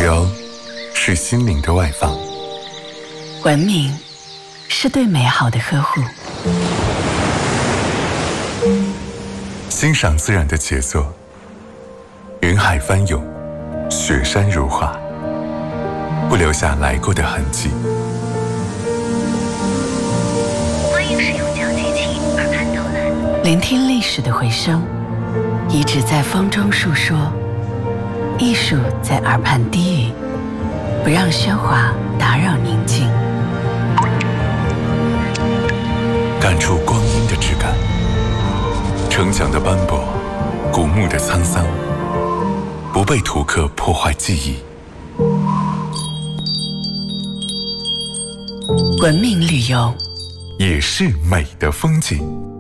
流是心灵的外放， 文明是对美好的呵护。 欣赏自然的杰作，云海翻涌，雪山如画，不留下来过的痕迹。 欢迎使用讲解器耳畔导览， 聆听历史的回声，遗址在风中述说，艺术在耳畔低语，不让喧哗打扰宁静， 感触光阴的质感，城墙的斑驳，古墓的沧桑，不被图刻破坏记忆。 文明旅游也是美的风景。